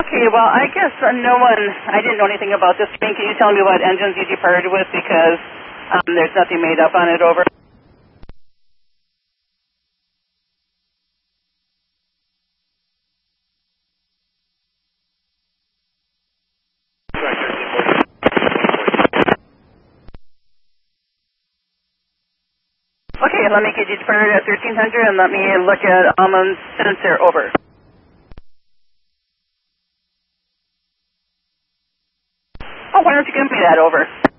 Okay, well, I guess I didn't know anything about this train. Can you tell me what engines you departed with? Because there's nothing made up on it, over. Okay, let me get you departed at 1300 and let me look at Almond's sensor, over. Oh, why don't you give me that, over?